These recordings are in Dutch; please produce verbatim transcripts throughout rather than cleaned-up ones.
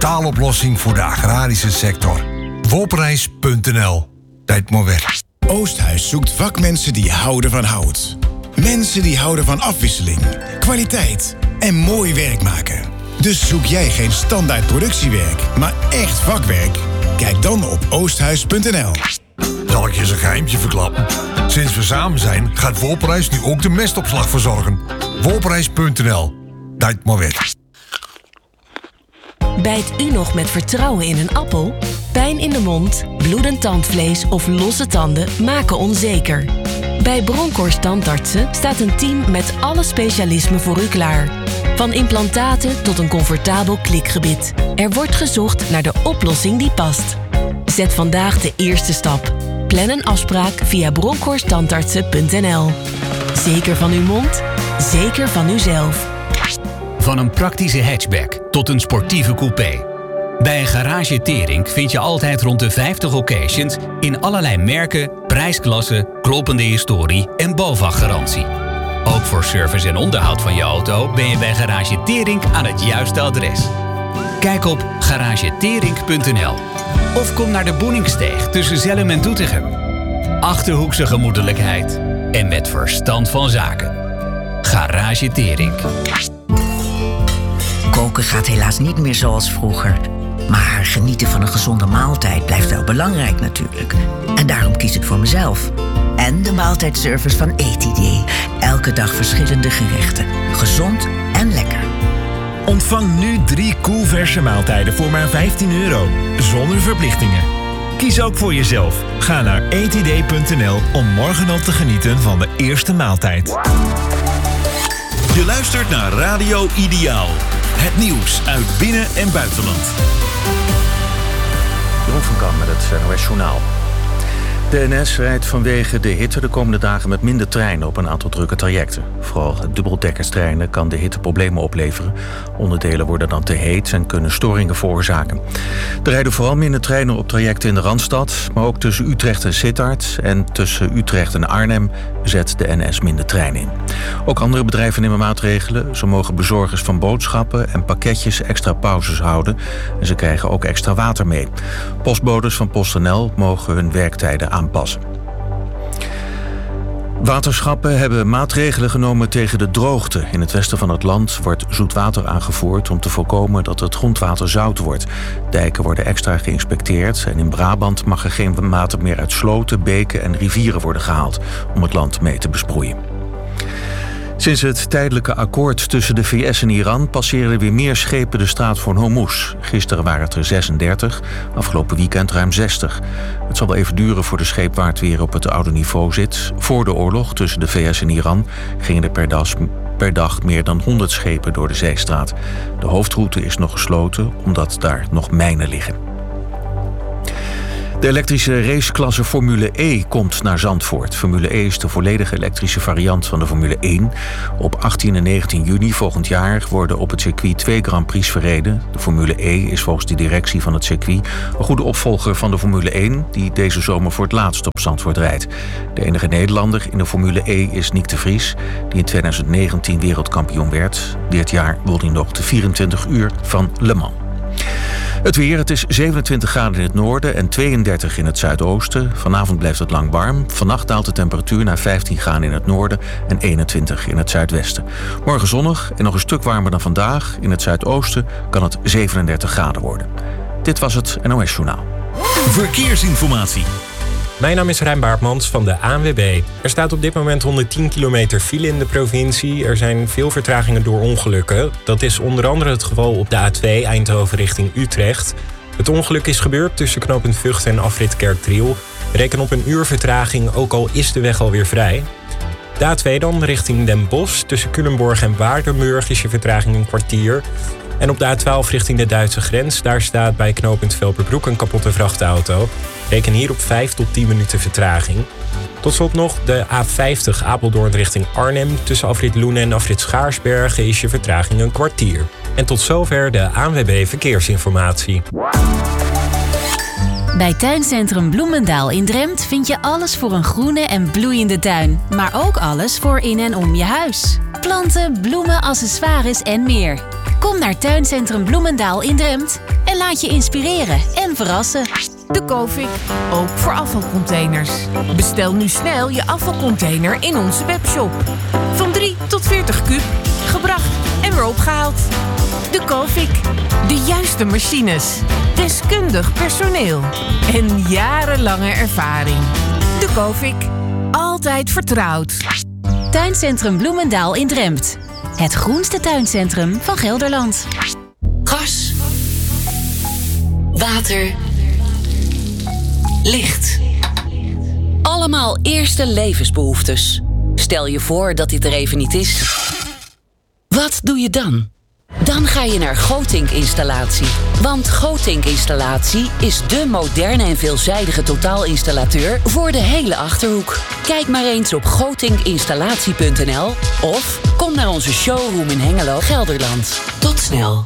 totaaloplossing voor de agrarische sector. wolprijs punt n l. Tijd maar weg. Oosthuis zoekt vakmensen die houden van hout. Mensen die houden van afwisseling, kwaliteit en mooi werk maken. Dus zoek jij geen standaard productiewerk, maar echt vakwerk? Kijk dan op oosthuis punt n l. Zal ik je eens een geheimtje verklappen? Sinds we samen zijn, gaat Wolprijs nu ook de mestopslag verzorgen. wolprijs punt n l. Tijd maar weg. Bijt u nog met vertrouwen in een appel? Pijn in de mond, bloedend tandvlees of losse tanden maken onzeker. Bij Bronkhorst Tandartsen staat een team met alle specialismen voor u klaar. Van implantaten tot een comfortabel klikgebit. Er wordt gezocht naar de oplossing die past. Zet vandaag de eerste stap. Plan een afspraak via bronkhorst tandartsen punt n l. Zeker van uw mond, zeker van uzelf. Van een praktische hatchback tot een sportieve coupé. Bij een Garage Teringk vind je altijd rond de vijftig occasions in allerlei merken, prijsklassen, kloppende historie en BOVAG-garantie. Ook voor service en onderhoud van je auto ben je bij Garage Teringk aan het juiste adres. Kijk op garage teringk punt n l of kom naar de Boeningsteeg tussen Zelhem en Doetinchem. Achterhoekse gemoedelijkheid en met verstand van zaken. Garage Teringk. Koken gaat helaas niet meer zoals vroeger. Maar genieten van een gezonde maaltijd blijft wel belangrijk natuurlijk. En daarom kies ik voor mezelf. En de maaltijdservice van E T D. Elke dag verschillende gerechten. Gezond en lekker. Ontvang nu drie koelverse maaltijden voor maar vijftien euro. Zonder verplichtingen. Kies ook voor jezelf. Ga naar e t d punt n l om morgen al te genieten van de eerste maaltijd. Je luistert naar Radio Ideaal. Het nieuws uit binnen- en buitenland. Jeroen van Kam met het N O S Journaal. De N S rijdt vanwege de hitte de komende dagen met minder treinen op een aantal drukke trajecten. Vooral dubbeldekkerstreinen kan de hitte problemen opleveren. Onderdelen worden dan te heet en kunnen storingen veroorzaken. Er rijden vooral minder treinen op trajecten in de Randstad, maar ook tussen Utrecht en Sittard en tussen Utrecht en Arnhem zet de N S minder treinen in. Ook andere bedrijven nemen maatregelen. Zo mogen bezorgers van boodschappen en pakketjes extra pauzes houden en ze krijgen ook extra water mee. Postbodes van PostNL mogen hun werktijden aanpassen. Waterschappen hebben maatregelen genomen tegen de droogte. In het westen van het land wordt zoetwater aangevoerd om te voorkomen dat het grondwater zout wordt. Dijken worden extra geïnspecteerd en in Brabant mag er geen water meer uit sloten, beken en rivieren worden gehaald om het land mee te besproeien. Sinds het tijdelijke akkoord tussen de V S en Iran passeren er weer meer schepen de straat van Hormuz. Gisteren waren het er zesendertig, afgelopen weekend ruim zestig. Het zal wel even duren voor de scheepvaart weer op het oude niveau zit. Voor de oorlog tussen de V S en Iran gingen er per dag, per dag meer dan honderd schepen door de zeestraat. De hoofdroute is nog gesloten omdat daar nog mijnen liggen. De elektrische raceklasse Formule E komt naar Zandvoort. Formule E is de volledige elektrische variant van de Formule één. Op achttien en negentien juni volgend jaar worden op het circuit twee Grand Prix verreden. De Formule E is volgens de directie van het circuit een goede opvolger van de Formule één... die deze zomer voor het laatst op Zandvoort rijdt. De enige Nederlander in de Formule E is Nick de Vries, die in twintig negentien wereldkampioen werd. Dit jaar won hij nog de vierentwintig uur van Le Mans. Het weer, het is zevenentwintig graden in het noorden en tweeëndertig in het zuidoosten. Vanavond blijft het lang warm. Vannacht daalt de temperatuur naar vijftien graden in het noorden en eenentwintig in het zuidwesten. Morgen zonnig en nog een stuk warmer dan vandaag. In het zuidoosten kan het zevenendertig graden worden. Dit was het N O S Journaal. Verkeersinformatie. Mijn naam is Rijn Baartmans van de A N W B. Er staat op dit moment honderdtien kilometer file in de provincie. Er zijn veel vertragingen door ongelukken. Dat is onder andere het geval op de A twee Eindhoven richting Utrecht. Het ongeluk is gebeurd tussen knooppunt Vught en afrit Kerkdriel. Reken op een uur vertraging, ook al is de weg alweer vrij. De A twee dan richting Den Bosch. Tussen Culemborg en Waardenburg is je vertraging een kwartier. En op de A twaalf richting de Duitse grens, daar staat bij knooppunt Velperbroek een kapotte vrachtauto. Reken hier op vijf tot tien minuten vertraging. Tot slot nog de A vijftig Apeldoorn richting Arnhem. Tussen afrit Loenen en afrit Schaarsbergen is je vertraging een kwartier. En tot zover de A N W B Verkeersinformatie. Bij Tuincentrum Bloemendaal in Drempt vind je alles voor een groene en bloeiende tuin. Maar ook alles voor in en om je huis. Planten, bloemen, accessoires en meer. Kom naar Tuincentrum Bloemendaal in Drempt en laat je inspireren en verrassen. De Cofik, ook voor afvalcontainers. Bestel nu snel je afvalcontainer in onze webshop. Van drie tot veertig kuub, gebracht en weer opgehaald. De Cofik, de juiste machines, deskundig personeel en jarenlange ervaring. De Cofik, altijd vertrouwd. Tuincentrum Bloemendaal in Drempt. Het groenste tuincentrum van Gelderland. Gas. Water. Licht. Allemaal eerste levensbehoeftes. Stel je voor dat dit er even niet is. Wat doe je dan? Dan ga je naar Gotink Installatie. Want Gotink Installatie is dé moderne en veelzijdige totaalinstallateur voor de hele Achterhoek. Kijk maar eens op gotink installatie punt n l of kom naar onze showroom in Hengelo, Gelderland. Tot snel.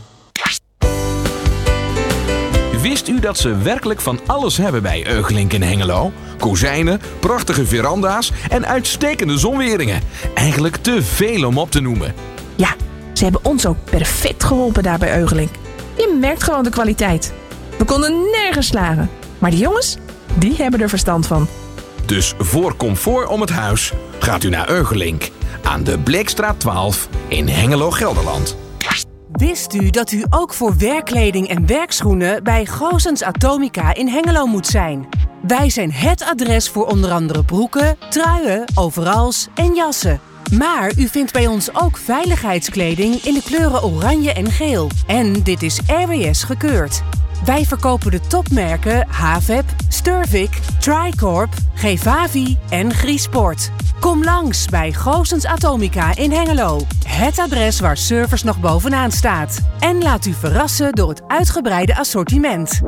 Wist u dat ze werkelijk van alles hebben bij Eugelink in Hengelo? Kozijnen, prachtige veranda's en uitstekende zonweringen. Eigenlijk te veel om op te noemen. Ja, ze hebben ons ook perfect geholpen daar bij Eugelink. Je merkt gewoon de kwaliteit. We konden nergens slagen. Maar die jongens, die hebben er verstand van. Dus voor comfort om het huis gaat u naar Eugelink. Aan de Bleekstraat twaalf in Hengelo, Gelderland. Wist u dat u ook voor werkkleding en werkschoenen bij Goossens Atomica in Hengelo moet zijn? Wij zijn het adres voor onder andere broeken, truien, overals en jassen. Maar u vindt bij ons ook veiligheidskleding in de kleuren oranje en geel. En dit is R W S gekeurd. Wij verkopen de topmerken Havep, Sturvik, Tricorp, Gevavi en Griesport. Kom langs bij Goossens Atomica in Hengelo. Het adres waar service nog bovenaan staat. En laat u verrassen door het uitgebreide assortiment.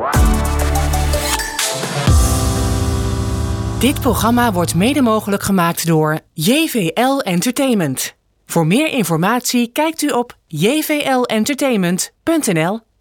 Dit programma wordt mede mogelijk gemaakt door J V L Entertainment. Voor meer informatie kijkt u op j v l entertainment punt n l.